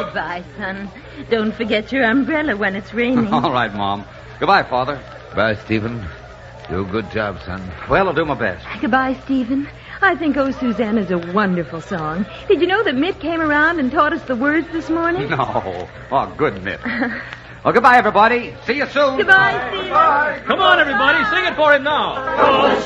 Goodbye, son. Don't forget your umbrella when it's raining. All right, Mom. Goodbye, Father. Bye, Stephen. Do a good job, son. Well, I'll do my best. Goodbye, Stephen. I think Oh, Susanna's a wonderful song. Did you know that Mitt came around and taught us the words this morning? No. Oh, good, Mitt. Well, goodbye, everybody. See you soon. Goodbye, Stephen. Come on, everybody. Sing it for him now.